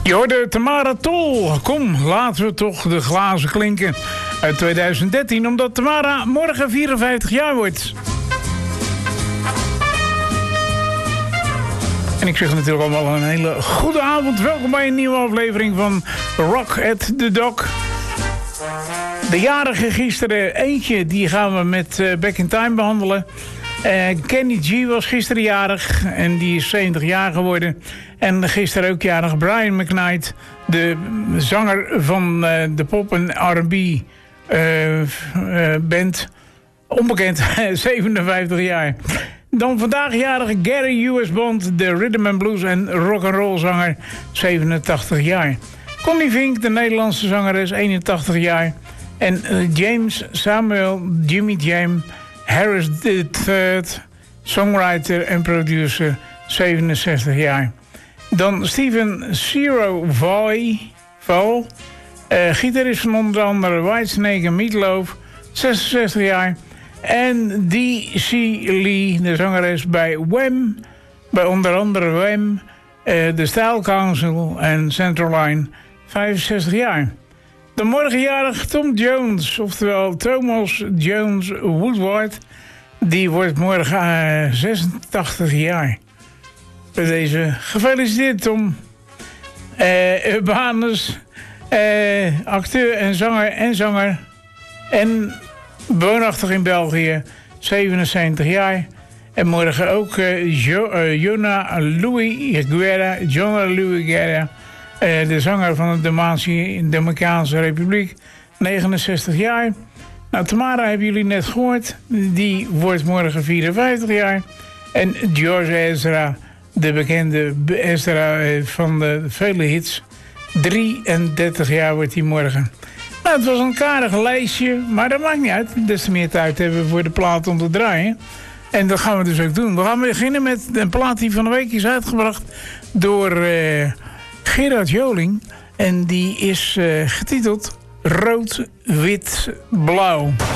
Je hoorde Tamara Tol. Kom, laten we toch de glazen klinken uit 2013, omdat Tamara morgen 54 jaar wordt. En ik zeg natuurlijk allemaal een hele goede avond. Welkom bij een nieuwe aflevering van Rock at the Dock. De jarige gisteren, eentje, die gaan we met Back in Time behandelen. Kenny G was gisteren jarig en die is 70 jaar geworden. En gisteren ook jarig Brian McKnight, de zanger van de pop- en R&B band. Onbekend, 57 jaar. Dan vandaag jarige Gary U.S. Bond, de rhythm and blues en rock'n'roll zanger, 87 jaar. Connie Vink, de Nederlandse zangeres, 81 jaar. En James Samuel Jimmy James Harris III, songwriter en producer, 67 jaar. Dan Steven Zero Val, gitarist van onder andere Whitesnake en Meatloaf, 66 jaar. En D.C. Lee, de zangeres bij Wham, bij onder andere Wham, de Style Council en Central Line, 65 jaar. De morgenjarig Tom Jones, oftewel Thomas Jones Woodward, die wordt morgen 86 jaar. Bij deze gefeliciteerd, Tom. Urbanus, acteur en zanger en woonachtig in België, 77 jaar. En morgen ook Jonah Louis Guerra, de zanger van de Dominicaanse Republiek, 69 jaar. Nou, Tamara hebben jullie net gehoord. Die wordt morgen 54 jaar. En George Ezra, de bekende Ezra van de vele hits, 33 jaar wordt hij morgen. Nou, het was een karig lijstje, maar dat maakt niet uit. Des te meer tijd hebben we voor de plaat om te draaien. En dat gaan we dus ook doen. We gaan beginnen met een plaat die van de week is uitgebracht door Gerard Joling. En die is getiteld Rood, Wit, Blauw.